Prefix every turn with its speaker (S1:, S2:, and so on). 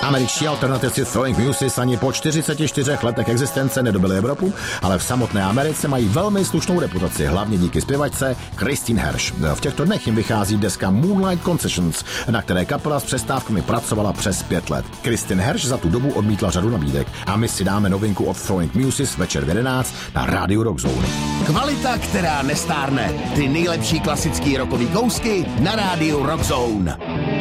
S1: Američtí alternativci Throwing Muses ani po 44 letech existence nedobili Evropu, ale v samotné Americe mají velmi slušnou reputaci, hlavně díky zpěvačce Christine Hersh. V těchto dnech jim vychází deska Moonlight Concessions, na které kapela s přestávkami pracovala přes 5 let. Christine Hersh za tu dobu odmítla řadu nabídek a my si dáme novinku od Throwing Muses večer v 11 na rádiu Rock Zone.
S2: Kvalita, která nestárne. Ty nejlepší klasický rockový kousky na rádiu Rock Zone.